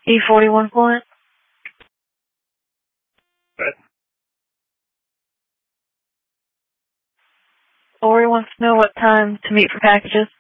E41 Florence. What? Ori wants to know what time to meet for packages.